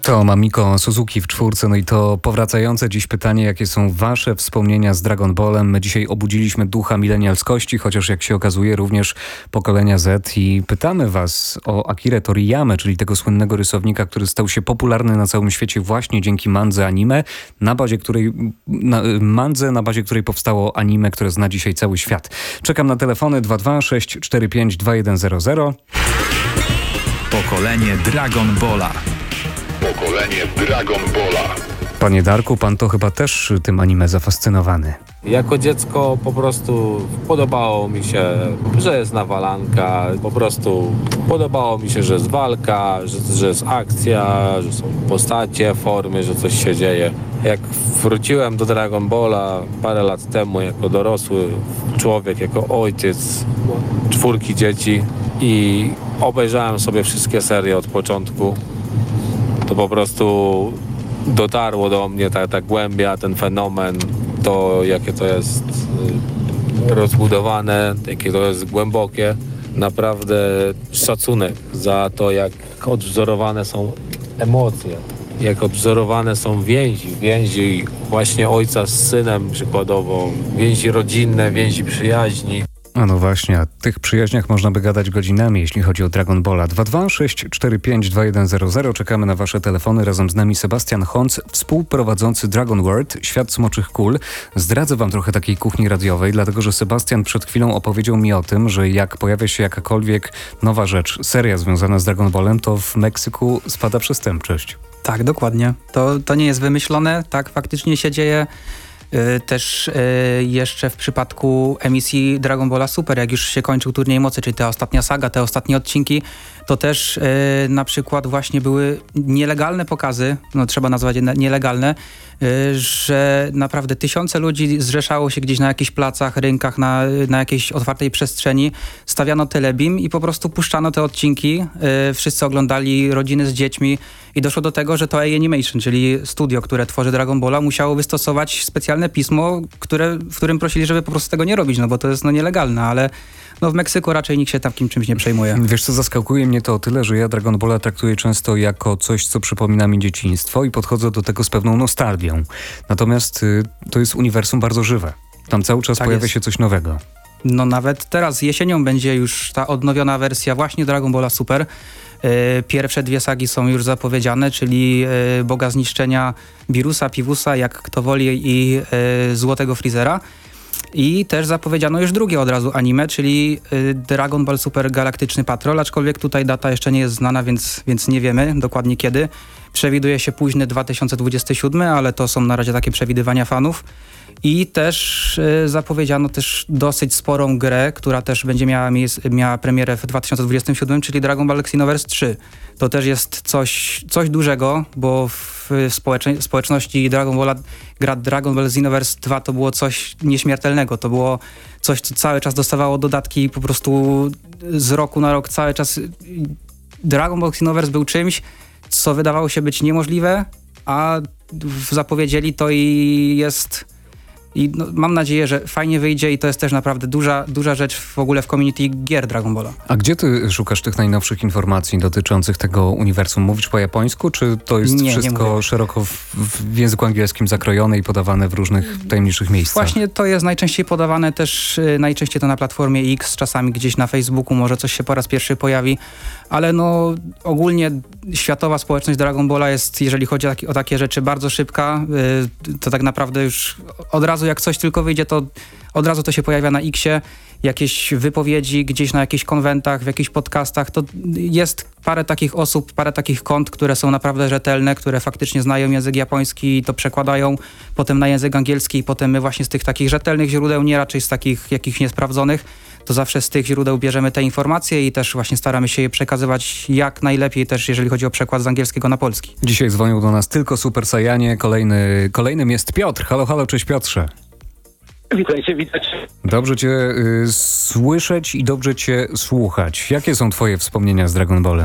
To Mamiko Suzuki w czwórce, no i to powracające dziś pytanie, jakie są wasze wspomnienia z Dragon Ballem. My dzisiaj obudziliśmy ducha milenialskości, chociaż jak się okazuje również pokolenia Z i pytamy was o Akirę Toriyamę, czyli tego słynnego rysownika, który stał się popularny na całym świecie właśnie dzięki mandze anime, na bazie której powstało anime, które zna dzisiaj cały świat. Czekam na telefony 226452100. Pokolenie Dragon Balla. Pokolenie Dragon Balla. Panie Darku, pan to chyba też tym anime zafascynowany. Jako dziecko po prostu podobało mi się, że jest nawalanka, po prostu podobało mi się, że jest walka, że jest akcja, że są postacie, formy, że coś się dzieje. Jak wróciłem do Dragon Balla parę lat temu jako dorosły człowiek, jako ojciec 4 dzieci i obejrzałem sobie wszystkie serie od początku, to po prostu dotarło do mnie ta głębia, ten fenomen, to jakie to jest rozbudowane, jakie to jest głębokie. Naprawdę szacunek za to, jak odwzorowane są emocje, jak odwzorowane są więzi właśnie ojca z synem przykładowo, więzi rodzinne, więzi przyjaźni. A no właśnie, o tych przyjaźniach można by gadać godzinami, jeśli chodzi o Dragon Balla. 226452100. Czekamy na wasze telefony. Razem z nami Sebastian Honc, współprowadzący Dragon World, Świat Smoczych Kul. Zdradzę wam trochę takiej kuchni radiowej, dlatego że Sebastian przed chwilą opowiedział mi o tym, że jak pojawia się jakakolwiek nowa rzecz, seria związana z Dragon Ballem, to w Meksyku spada przestępczość. Tak, dokładnie. To nie jest wymyślone, tak faktycznie się dzieje. Też jeszcze w przypadku emisji Dragon Balla Super, jak już się kończył Turniej Mocy, czyli ta ostatnia saga, te ostatnie odcinki, to też na przykład właśnie były nielegalne pokazy, no trzeba nazwać je nielegalne, że naprawdę tysiące ludzi zrzeszało się gdzieś na jakichś placach, rynkach, na jakiejś otwartej przestrzeni, stawiano telebim i po prostu puszczano te odcinki, wszyscy oglądali, rodziny z dziećmi i doszło do tego, że to EA Animation, czyli studio, które tworzy Dragon Balla, musiało wystosować specjalne pismo, w którym prosili, żeby po prostu tego nie robić, no bo to jest nielegalne, ale w Meksyku raczej nikt się takim czymś nie przejmuje. Wiesz co, zaskakuje mnie to o tyle, że ja Dragon Balla traktuję często jako coś, co przypomina mi dzieciństwo i podchodzę do tego z pewną nostalgią. Natomiast to jest uniwersum bardzo żywe. Tam cały czas Tak pojawia jest. się coś nowego. No nawet teraz jesienią będzie już ta odnowiona wersja właśnie Dragon Balla Super. Pierwsze 2 sagi są już zapowiedziane, czyli Boga Zniszczenia Virusa, Pivusa, jak kto woli, i Złotego Freezera. I też zapowiedziano już drugie od razu anime, czyli Dragon Ball Super Galaktyczny Patrol, aczkolwiek tutaj data jeszcze nie jest znana, więc nie wiemy dokładnie kiedy. Przewiduje się późny 2027, ale to są na razie takie przewidywania fanów. I też zapowiedziano też dosyć sporą grę, która też będzie miała premierę w 2027, czyli Dragon Ball Xenoverse 3. To też jest coś dużego, bo w społeczności Dragon Balla gra Dragon Ball Xenoverse 2 to było coś nieśmiertelnego. To było coś, co cały czas dostawało dodatki po prostu z roku na rok. Cały czas Dragon Ball Xenoverse był czymś, co wydawało się być niemożliwe, a zapowiedzieli to i jest... I mam nadzieję, że fajnie wyjdzie i to jest też naprawdę duża rzecz w ogóle w community gier Dragon Balla. A gdzie ty szukasz tych najnowszych informacji dotyczących tego uniwersum? Mówisz po japońsku, czy to jest wszystko szeroko w języku angielskim zakrojone i podawane w różnych tajemniczych miejscach? Właśnie to jest najczęściej podawane też, najczęściej to na platformie X, czasami gdzieś na Facebooku może coś się po raz pierwszy pojawi, ale ogólnie światowa społeczność Dragon Balla jest, jeżeli chodzi o takie rzeczy, bardzo szybka. To tak naprawdę już od razu jak coś tylko wyjdzie, to od razu to się pojawia na X-ie, jakieś wypowiedzi gdzieś na jakichś konwentach, w jakichś podcastach. To jest parę takich osób, parę takich kont, które są naprawdę rzetelne, które faktycznie znają język japoński i to przekładają potem na język angielski i potem my właśnie z tych takich rzetelnych źródeł, nie raczej z takich jakichś niesprawdzonych, to zawsze z tych źródeł bierzemy te informacje i też właśnie staramy się je przekazywać jak najlepiej też, jeżeli chodzi o przekład z angielskiego na polski. Dzisiaj dzwonił do nas tylko Super Saiyanie. Kolejnym jest Piotr. Halo, halo, cześć Piotrze. Witajcie. Dobrze cię słyszeć i dobrze cię słuchać. Jakie są twoje wspomnienia z Dragon Ballem?